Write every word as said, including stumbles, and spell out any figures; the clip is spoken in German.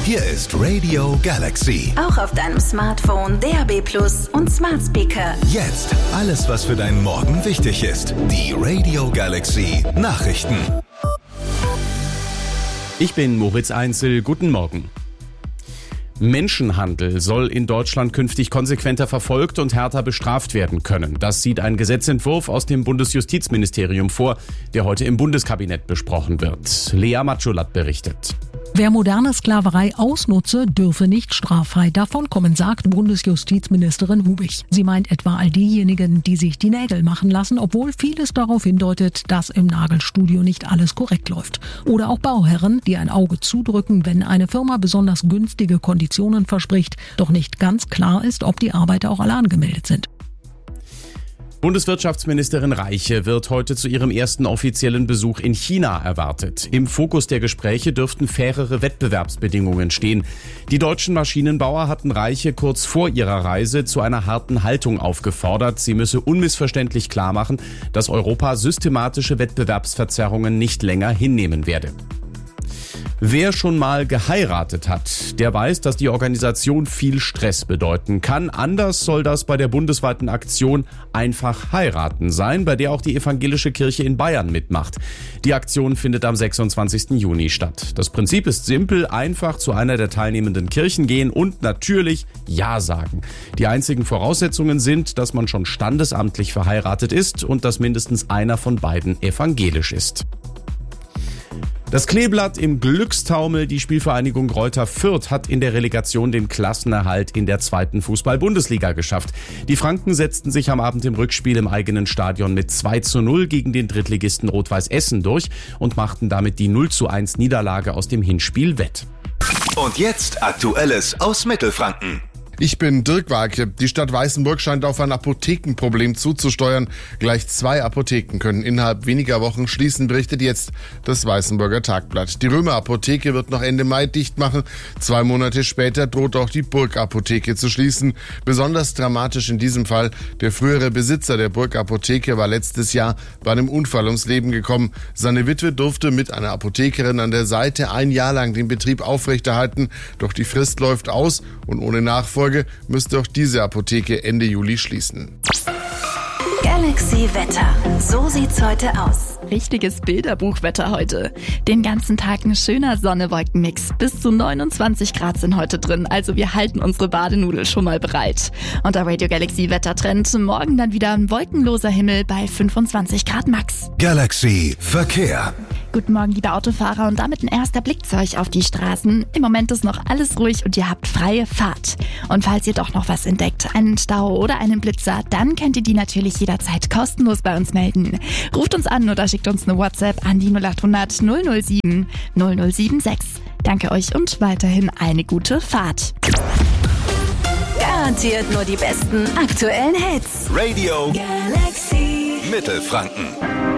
Hier ist Radio Galaxy. Auch auf deinem Smartphone, D A B Plus und Smart Speaker. Jetzt alles, was für deinen Morgen wichtig ist. Die Radio Galaxy Nachrichten. Ich bin Moritz Einzel. Guten Morgen. Menschenhandel soll in Deutschland künftig konsequenter verfolgt und härter bestraft werden können. Das sieht ein Gesetzentwurf aus dem Bundesjustizministerium vor, der heute im Bundeskabinett besprochen wird. Lea Matschulat berichtet. Wer moderne Sklaverei ausnutze, dürfe nicht straffrei davonkommen, sagt Bundesjustizministerin Hubich. Sie meint etwa all diejenigen, die sich die Nägel machen lassen, obwohl vieles darauf hindeutet, dass im Nagelstudio nicht alles korrekt läuft. Oder auch Bauherren, die ein Auge zudrücken, wenn eine Firma besonders günstige Konditionen verspricht, doch nicht ganz klar ist, ob die Arbeiter auch alle angemeldet sind. Bundeswirtschaftsministerin Reiche wird heute zu ihrem ersten offiziellen Besuch in China erwartet. Im Fokus der Gespräche dürften fairere Wettbewerbsbedingungen stehen. Die deutschen Maschinenbauer hatten Reiche kurz vor ihrer Reise zu einer harten Haltung aufgefordert. Sie müsse unmissverständlich klarmachen, dass Europa systematische Wettbewerbsverzerrungen nicht länger hinnehmen werde. Wer schon mal geheiratet hat, der weiß, dass die Organisation viel Stress bedeuten kann. Anders soll das bei der bundesweiten Aktion Einfach heiraten sein, bei der auch die evangelische Kirche in Bayern mitmacht. Die Aktion findet am sechsundzwanzigsten Juni statt. Das Prinzip ist simpel: einfach zu einer der teilnehmenden Kirchen gehen und natürlich Ja sagen. Die einzigen Voraussetzungen sind, dass man schon standesamtlich verheiratet ist und dass mindestens einer von beiden evangelisch ist. Das Kleeblatt im Glückstaumel, die Spielvereinigung Greuther Fürth, hat in der Relegation den Klassenerhalt in der zweiten Fußball-Bundesliga geschafft. Die Franken setzten sich am Abend im Rückspiel im eigenen Stadion mit zwei zu null gegen den Drittligisten Rot-Weiß Essen durch und machten damit die null zu eins Niederlage aus dem Hinspiel wett. Und jetzt Aktuelles aus Mittelfranken. Ich bin Dirk Walke. Die Stadt Weißenburg scheint auf ein Apothekenproblem zuzusteuern. Gleich zwei Apotheken können innerhalb weniger Wochen schließen, berichtet jetzt das Weißenburger Tagblatt. Die Römer Apotheke wird noch Ende Mai dicht machen. Zwei Monate später droht auch die Burg Apotheke zu schließen. Besonders dramatisch in diesem Fall: der frühere Besitzer der Burg Apotheke war letztes Jahr bei einem Unfall ums Leben gekommen. Seine Witwe durfte mit einer Apothekerin an der Seite ein Jahr lang den Betrieb aufrechterhalten. Doch die Frist läuft aus und ohne Nachfolge müsste auch diese Apotheke Ende Juli schließen. Galaxy Wetter. So sieht's heute aus. Richtiges Bilderbuchwetter heute. Den ganzen Tag ein schöner Sonne-Wolken-Mix. Bis zu neunundzwanzig Grad sind heute drin, also wir halten unsere Badenudel schon mal bereit. Und der Radio Galaxy Wettertrend: morgen dann wieder ein wolkenloser Himmel bei fünfundzwanzig Grad max. Galaxy Verkehr. Guten Morgen, liebe Autofahrer, und damit ein erster Blick zu euch auf die Straßen. Im Moment ist noch alles ruhig und ihr habt freie Fahrt. Und falls ihr doch noch was entdeckt, einen Stau oder einen Blitzer, dann könnt ihr die natürlich jederzeit kostenlos bei uns melden. Ruft uns an oder schickt uns eine WhatsApp an die null acht hundert null null sieben null null sieben sechs. Danke euch und weiterhin eine gute Fahrt. Garantiert nur die besten aktuellen Hits. Radio Galaxy Mittelfranken.